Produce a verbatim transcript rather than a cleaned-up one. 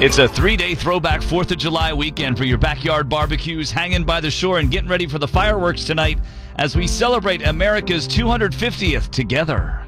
It's a three-day throwback fourth of July weekend for your backyard barbecues, hanging by the shore and getting ready for the fireworks tonight as we celebrate America's two hundred fiftieth together.